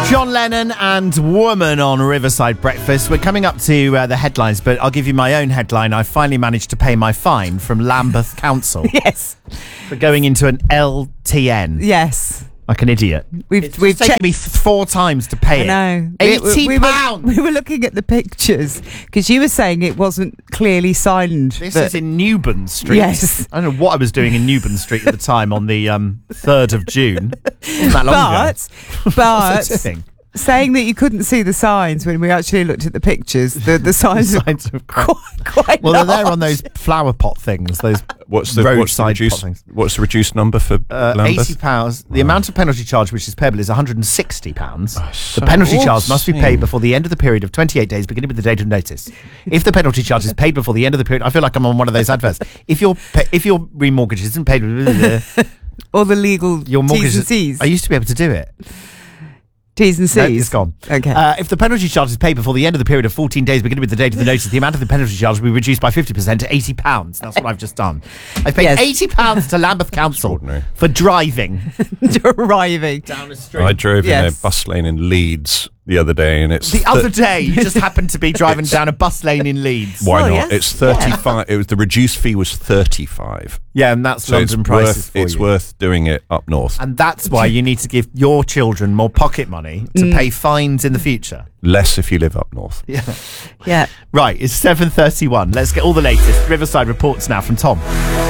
John Lennon and Woman on Riverside Breakfast. We're coming up to the headlines, but I'll give you my own headline. I finally managed to pay my fine from Lambeth Council. Yes. For going into an LTN. Yes. Like an idiot. We've taken me 4 times to pay it. I know. £80. We were looking at the pictures because you were saying it wasn't clearly signed. This is in Newburn Street. Yes. I don't know what I was doing in Newburn Street at the time on the 3rd of June. Wasn't that long ago. But What was I doing? saying that you couldn't see the signs when we actually looked at the pictures, the signs are quite well, large. they're there on those flower pot things, those What's the reduced number for Lambeth? £80. The amount of penalty charge which is payable is £160. So The penalty charge must be obscene. paid before the end of the period of 28 days, beginning with the date of notice. If the penalty charge is paid before the end of the period, I feel like I'm on one of those adverts. If your remortgage isn't paid, or the legal your mortgage. T's and C's. I used to be able to do it. T's and C's. No, it's gone. Okay. If the penalty charge is paid before the end of the period of 14 days, beginning with the date of the notice, the amount of the penalty charge will be reduced by 50% to £80. That's what I've just done. I've paid £80 to Lambeth Council for driving. Driving. Down the street. I drove in a bus lane in Leeds the other day, and it's The other day, you just happened to be driving down a bus lane in Leeds. Why Well, not? yes. It's 35. It was the reduced fee was 35. Yeah, and that's So London prices for it's you. worth doing it up north. And that's why you need to give your children more pocket money to pay fines in the future. Less if you live up north. Yeah. Right, it's 7:31. Let's get all the latest Riverside reports now from Tom.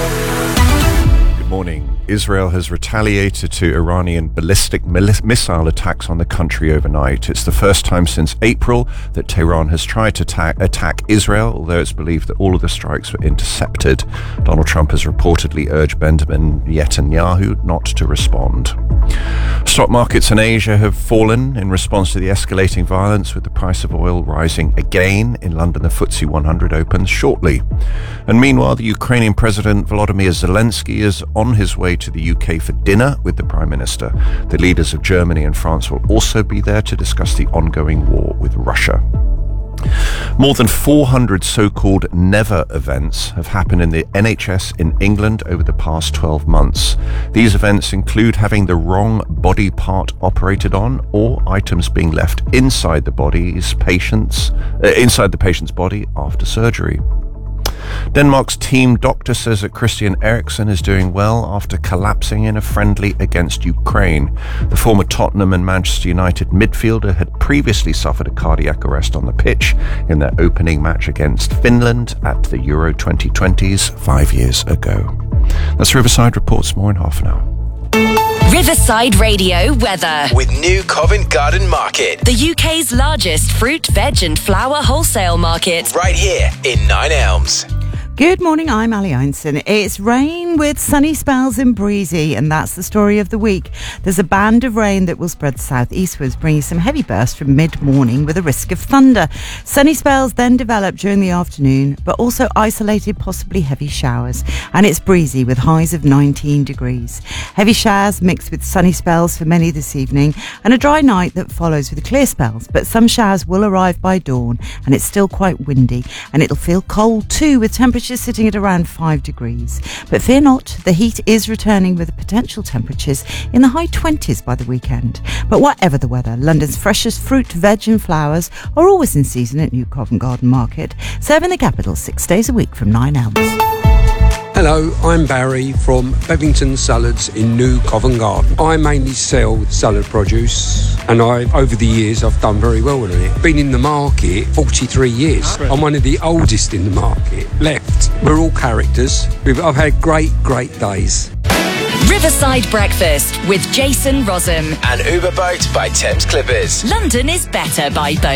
Good morning. Israel has retaliated to Iranian ballistic missile attacks on the country overnight. It's the first time since April that Tehran has tried to attack Israel, although it's believed that all of the strikes were intercepted. Donald Trump has reportedly urged Benjamin Netanyahu not to respond. Stock markets in Asia have fallen in response to the escalating violence, with the price of oil rising again. In London, the FTSE 100 opens shortly. And meanwhile, the Ukrainian President Volodymyr Zelensky is on his way to the UK for dinner with the Prime Minister. The leaders of Germany and France will also be there to discuss the ongoing war with Russia. More than 400 so-called never events have happened in the NHS in England over the past 12 months. These events include having the wrong body part operated on, or items being left inside the patient's body after surgery. Denmark's team doctor says that Christian Eriksen is doing well after collapsing in a friendly against Ukraine. The former Tottenham and Manchester United midfielder had previously suffered a cardiac arrest on the pitch in their opening match against Finland at the Euro 2020s 5 years ago. That's Riverside Reports. More in half an hour. Riverside Radio weather. With New Covent Garden Market. The UK's largest fruit, veg and flower wholesale market. Right here in Nine Elms. Good morning, I'm Ali Einstein. It's rain with sunny spells and breezy, and that's the story of the week. There's a band of rain that will spread southeastwards, bringing some heavy bursts from mid-morning with a risk of thunder. Sunny spells then develop during the afternoon, but also isolated, possibly heavy showers. And it's breezy with highs of 19 degrees. Heavy showers mixed with sunny spells for many this evening, and a dry night that follows with clear spells. But some showers will arrive by dawn, and it's still quite windy, and it'll feel cold too, with temperatures sitting at around 5 degrees. But fear not, the heat is returning with potential temperatures in the high 20s by the weekend. But whatever the weather, London's freshest fruit, veg and flowers are always in season at New Covent Garden Market, serving the capital 6 days a week from 9 Elms. Hello, I'm Barry from Bevington Salads in New Covent Garden. I mainly sell salad produce, and over the years I've done very well with it. Been in the market 43 years. I'm one of the oldest in the market left. We're all characters. I've had great days. Riverside Breakfast with Jason Rossum. And Uber Boat by Thames Clippers. London is better by boat.